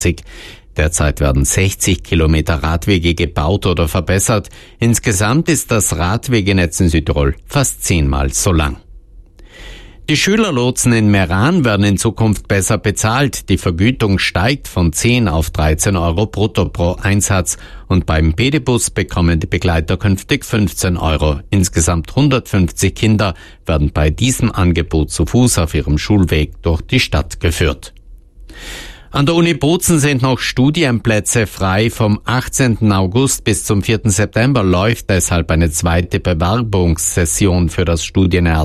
Derzeit werden 60 Kilometer Radwege gebaut oder verbessert. Insgesamt ist das Radwegenetz in Südtirol fast 10-mal so lang. Die Schülerlotsen in Meran werden in Zukunft besser bezahlt. Die Vergütung steigt von 10 auf 13 Euro brutto pro Einsatz und beim PD-Bus bekommen die Begleiter künftig 15 Euro. Insgesamt 150 Kinder werden bei diesem Angebot zu Fuß auf ihrem Schulweg durch die Stadt geführt. An der Uni Bozen sind noch Studienplätze frei. Vom 18. August bis zum 4. September läuft deshalb eine zweite Bewerbungssession für das Studienjahr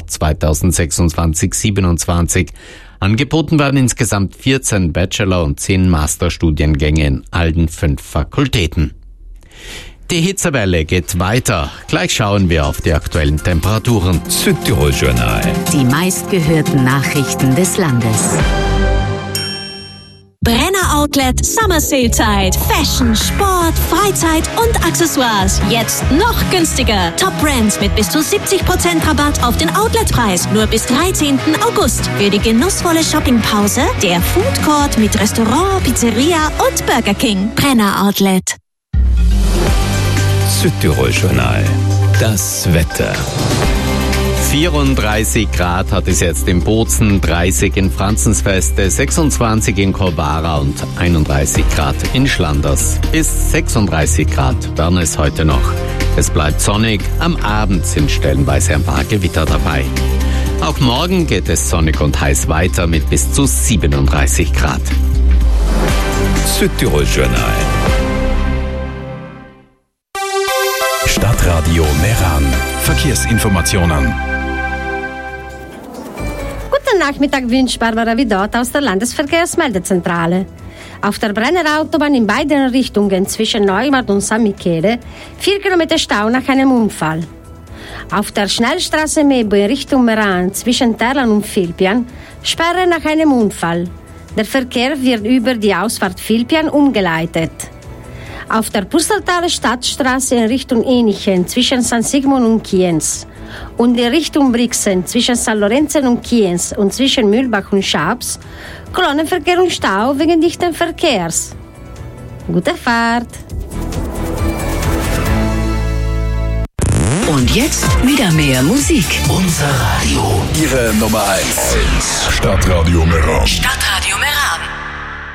2026/27. Angeboten werden insgesamt 14 Bachelor- und 10 Masterstudiengänge in allen 5 Fakultäten. Die Hitzewelle geht weiter. Gleich schauen wir auf die aktuellen Temperaturen. Südtirol Journal. Die meistgehörten Nachrichten des Landes. Brenner Outlet Summer Sale Zeit. Fashion, Sport, Freizeit und Accessoires. Jetzt noch günstiger. Top Brands mit bis zu 70% Rabatt auf den Outletpreis. Nur bis 13. August. Für die genussvolle Shoppingpause der Food Court mit Restaurant, Pizzeria und Burger King. Brenner Outlet. Südtirol Journal. Das Wetter. 34 Grad hat es jetzt in Bozen, 30 in Franzensfeste, 26 in Corvara und 31 Grad in Schlanders. Bis 36 Grad werden es heute noch. Es bleibt sonnig, am Abend sind stellenweise ein paar Gewitter dabei. Auch morgen geht es sonnig und heiß weiter mit bis zu 37 Grad. Südtirol Journal. Stadtradio Meran. Verkehrsinformationen. Guten Nachmittag wünscht Barbara Vidot aus der Landesverkehrsmeldezentrale. Auf der Brenner Autobahn in beiden Richtungen zwischen Neumarkt und San Michele 4 Kilometer Stau nach einem Unfall. Auf der Schnellstraße Mebo in Richtung Meran zwischen Terlan und Filpian Sperre nach einem Unfall. Der Verkehr wird über die Ausfahrt Filpian umgeleitet. Auf der Pustertaler Stadtstraße in Richtung Enichen zwischen St. Sigmund und Kienz und in Richtung Brixen zwischen St. Lorenzen und Kienz und zwischen Mühlbach und Schabs Kolonnenverkehr und Stau wegen dichten Verkehrs. Gute Fahrt! Und jetzt wieder mehr Musik. Unser Radio. Ihre Nummer 1. Stadtradio Meran. Stadtradio Meran.